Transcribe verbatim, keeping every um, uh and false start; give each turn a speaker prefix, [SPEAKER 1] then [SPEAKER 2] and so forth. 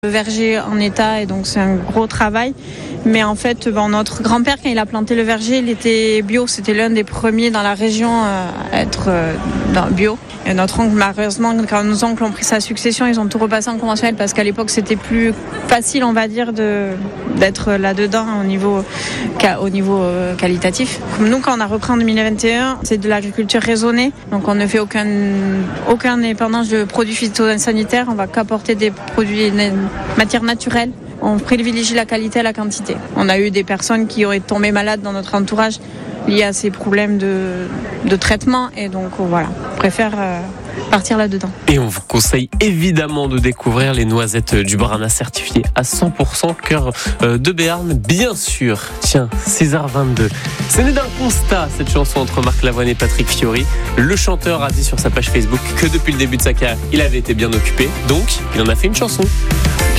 [SPEAKER 1] Le verger en état et donc c'est un gros travail. Mais en fait, bon, notre grand-père, quand il a planté le verger, il était bio. C'était l'un des premiers dans la région à être dans bio. Et notre oncle, malheureusement, quand nos oncles ont pris sa succession, ils ont tout repassé en conventionnel parce qu'à l'époque, c'était plus facile, on va dire, de, d'être là-dedans au niveau, au niveau euh, qualitatif. Comme nous, quand on a repris en deux mille vingt et un, c'est de l'agriculture raisonnée. Donc, on ne fait aucun, aucun épandage de produits phytosanitaires. On va qu'apporter des produits, des matières naturelles. On privilégie la qualité à la quantité. On a eu des personnes qui auraient tombé malades dans notre entourage liés à ces problèmes de, de traitement. Et donc, voilà, on préfère euh, partir là-dedans.
[SPEAKER 2] Et on vous conseille évidemment de découvrir les noisettes du Brana certifiées à cent pour cent cœur de Béarn, bien sûr. Tiens, six heures vingt-deux. C'est né d'un constat, cette chanson entre Marc Lavoine et Patrick Fiori. Le chanteur a dit sur sa page Facebook que depuis le début de sa carrière, il avait été bien occupé. Donc, il en a fait une chanson.